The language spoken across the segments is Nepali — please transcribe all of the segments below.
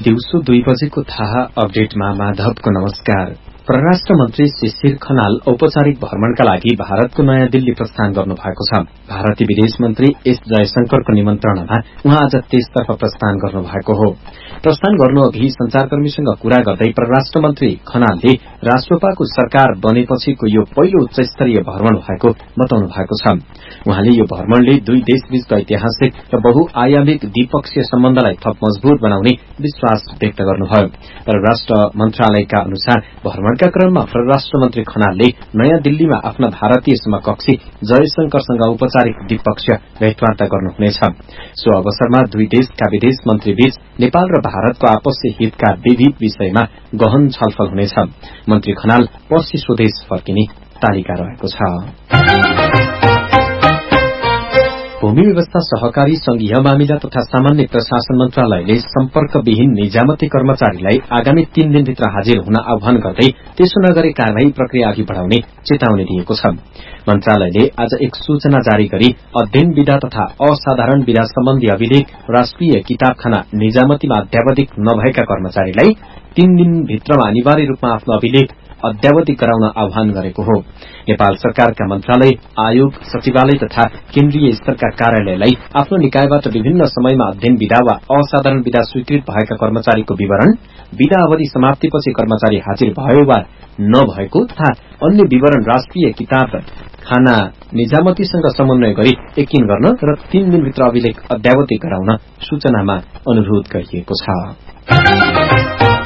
दिउँसो 2 बजेको थाहा अपडेटमा माधवको नमस्कार। परराष्ट्र मन्त्री शिशिर खनाल औपचारिक भ्रमणका लागि भारतको नयाँ दिल्ली प्रस्थान गर्नु भएको छ। भारतीय विदेश मन्त्री एस जयशंकरको निमन्त्रणामा उहाँ आज त्यसतर्फ प्रस्थान गर्नु भएको हो। प्रस्थान गर्नु अघि संचारकर्मीसँग कुरा गर्दै परराष्ट्र मन्त्री खनालले राष्ट्रपाको सरकार बनेपछिको यो पहिलो उच्च स्तरीय भ्रमण भएको बताउनु भएको छ। उहाँले यो भ्रमणले दुई देशबीचको ऐतिहासिक र बहुआयामिक द्विपक्षीय सम्बन्धलाई थप मजबूत बनाउने विश्वास व्यक्त गर्नुभयो। परराष्ट्र मन्त्रालयका अनुसार भ्रमणका क्रममा परराष्ट्र मन्त्री खनालले नयाँ दिल्लीमा आफ्ना भारतीय समकक्षी जयशंकरसँग औपचारिक द्विपक्षीय भेटवार्ता गर्नुहुनेछ। सो अवसरमा दुई देशका विदेश मन्त्री बीच नेपाल र भारतको आपसी हितका विविध विषयमा गहन छलफल हुनेछ। मन्त्री खनाल पर्सि स्वदेश फर्किने तालिका रहेको छ। भूमि व्यवस्था सहकारी संघीय मामिला तथा सामान्य प्रशासन मन्त्रालयले सम्पर्कविहीन निजामती कर्मचारीलाई आगामी 3 दिनभित्र हाजिर हुन आह्वान गर्दै त्यसो नगरे कार्यवाही प्रक्रिया अघि बढ़ाउने चेतावनी दिएको छ। मन्त्रालयले आज एक सूचना जारी गरी अध्ययन विधा तथा असाधारण विधा सम्बन्धी अभिलेख राष्ट्रिय किताबखाना निजामतीमा अध्यावधिक नभएका कर्मचारीलाई 3 दिनभित्रमा अनिवार्य रूपमा आफ्नो अभिलेख अद्यावधि गराउन आह्वान गरेको हो। नेपाल सरकारका मन्त्रालय, आयोग, सचिवालय तथा केन्द्रीय स्तरका कार्यालयलाई आफ्नो निकायबाट विभिन्न समयमा अध्ययन विधा वा असाधारण विधा स्वीकृत भएका कर्मचारीको विवरण, विधा अवधि समाप्तिपछि कर्मचारी हाजिर भयो वा नभएको तथा अन्य विवरण राष्ट्रिय किताब खाना निजामतीसँग समन्वय गरी यकिन गर्न र 3 दिनभित्र अभिलेख अद्यावधि गराउन सूचनामा अनुरोध गरिएको छ।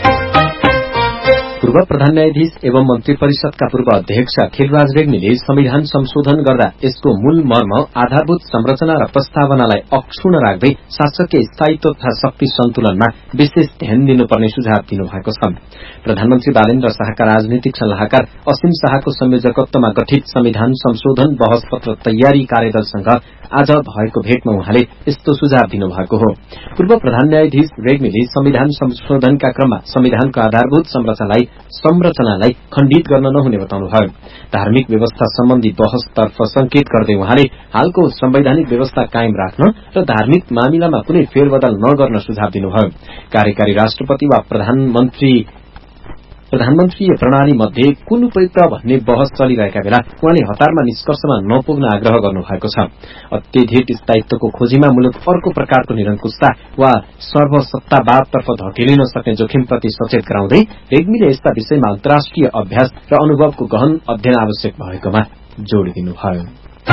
पूर्व प्रधान न्यायाधीश एवं मन्त्री परिषदका पूर्व अध्यक्ष खिलराज रेग्मीले संविधान संशोधन गर्दा यसको मूल मर्म आधारभूत संरचना र प्रस्तावनालाई अक्षुण्ण राख्दै शासकीय स्थायित्व तथा शक्ति सन्तुलनमा विशेष ध्यान दिनुपर्ने सुझाव दिनुभएको छ। प्रधानमन्त्री बालेन्द्र शाहका राजनीतिक सल्लाहकार असीम शाहको संयोजकत्वमा गठित संविधान संशोधन बहस पत्र तयारी कार्यदलसँग आज भएको भेटमा उहाँले यस्तो सुझाव दिनुभएको हो। पूर्व प्रधान न्यायाधीश रेग्मीले संविधान संशोधनका क्रममा संविधानको आधारभूत संरचनालाई खण्डित गर्न नहुने बताउनुभयो। धार्मिक व्यवस्था सम्बन्धी बहसतर्फ संकेत गर्दै उहाँले हालको संवैधानिक व्यवस्था कायम राख्न र धार्मिक मामिलामा कुनै फेरबदल नगर्न सुझाव दिनुभयो। कार्यकारी राष्ट्रपति वा प्रधानमन्त्रीय प्रणाली मध्ये कुन उपयुक्त भन्ने बहस चलिरहेका बेला उहाँले हतारमा निष्कर्षमा नपुग्न आग्रह गर्नुभएको छ। अत्यधिक स्थायित्वको खोजीमा मुलुक अर्को प्रकारको निरङ्कुशता वा सर्वसत्तावादतर्फ धकेलिन सक्ने जोखिमप्रति सचेत गराउँदै रेग्मीले यस्ता विषयमा अन्तर्राष्ट्रिय अभ्यास र अनुभवको गहन अध्ययन आवश्यक भएकोमा जोड़ दिनुभयो।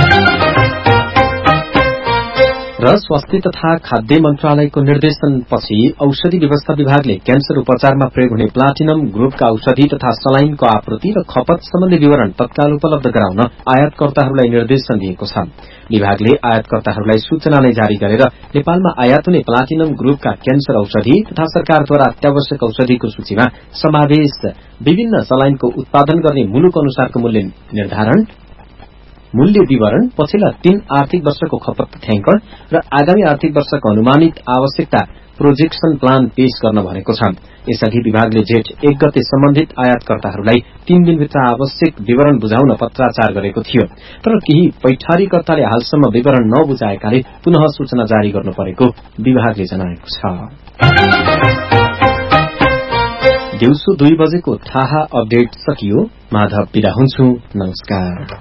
र स्वास्थ्य तथा खाद्य मन्त्रालयको निर्देशनपछि औषधि व्यवस्था विभागले क्यान्सर उपचारमा प्रयोग हुने प्लाटिनम ग्रुपका औषधि तथा सलाइनको आपूर्ति र खपत सम्बन्धी विवरण तत्काल उपलब्ध गराउन आयातकर्ताहरूलाई निर्देशन दिएको छ। विभागले आयातकर्ताहरूलाई सूचना नै जारी गरेर नेपालमा आयात हुने प्लाटिनम ग्रुपका क्यान्सर औषधि तथा सरकारद्वारा अत्यावश्यक औषधिको सूचीमा समावेश विभिन्न सलाइनको उत्पादन गर्ने मुलुक अनुसारको मूल्य निर्धारण, मूल्य विवरण, पछिल्ला 3 आर्थिक वर्षको खपत तथ्याङ्कन र आगामी आर्थिक वर्षको अनुमानित आवश्यकता प्रोजेक्सन प्लान पेश गर्न भनेको छ। यसअघि विभागले जेठ 1 गते सम्बन्धित आयातकर्ताहरूलाई 3 दिनभित्र आवश्यक विवरण बुझाउन पत्राचार गरेको थियो। तर केही पैठारीकर्ताले हालसम्म विवरण नबुझाएकाले पुनः सूचना जारी गर्नु परेको विभागले जनाएको छ। दिउँसो 2 बजेको थाहा अपडेट सकियो। माधव बिदा हुन्छु। नमस्कार।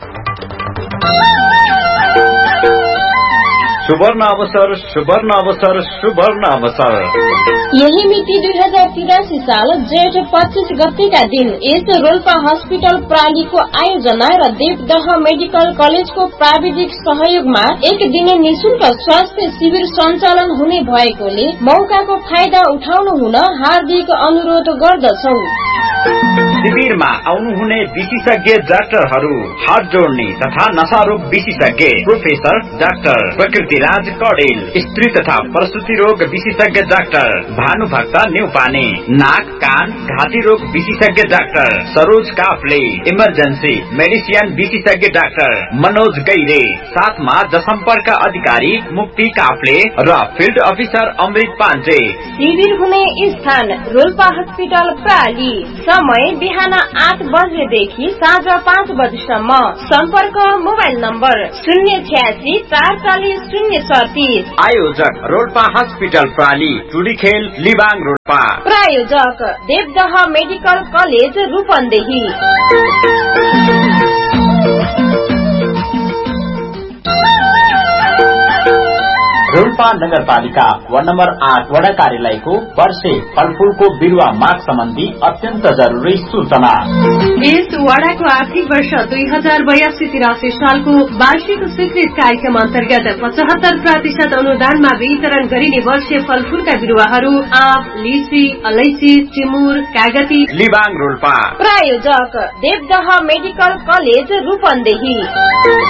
सुवर्ण अवसर, सुवर्ण अवसर, सुवर्ण अवसर। यही मिति 2083 साल जेठ 25 गतेका दिन यस रोल्पा हस्पिटल प्रालीको आयोजना र देवदह मेडिकल कलेजको प्राविधिक सहयोगमा एक दिने निशुल्क स्वास्थ्य शिविर सञ्चालन हुने भएकोले मौकाको फाइदा उठाउनु हुन हार्दिक अनुरोध गर्दछौ। शिविरमा आउनुहुने विशेषज्ञ डाक्टरहरू हात जोड्ने तथा नशारोग विशेषज्ञ प्रोफेसर डाक्टर प्रकृतिराज कडेल, स्त्री तथा प्रसुति रोग विशेषज्ञ डाक्टर भानुभक्त न्यौपाने, नाक कान घाँटी रोग विशेषज्ञ doctor Saroj Kafle, emergency medicine विशेषज्ञ डाक्टर मनोज गैरे, साथमा जनसम्पर्क अधिकारी मुक्ति काफले र फिल्ड अफिसर अमृत पाण्डे। शिविर हुने स्थान रोल्पा हस्पिटल प्राली। समय बिहान 8 बजेदेखि साँझ 5 बजेसम्म। सम्पर्क मोबाइल नम्बर 086 440 037। आयोजक रोल्पा हस्पिटल प्राली, टुडीखेल लिबाङ रोल्पा। प्रायोजक देवदह मेडिकल कलेज रूपन्देही। रोल्पा नगरपालिका वार्ड नम्बर 8 वडा कार्यालयको वर्षे फलफूलको बिरुवा माग सम्बन्धी अत्यन्त जरुरी सूचना। यस वडाको आर्थिक वर्ष 2082-83 सालको वार्षिक स्वीकृत कार्यक्रम अन्तर्गत 75% अनुदानमा वितरण गरिने वर्षे फलफूलका बिरुवाहरू आँप, लिची, अलैची, टिमुर, कागती। लिबाङ रोल्पा। प्रायोजक देवदह मेडिकल कलेज रूपन्देही।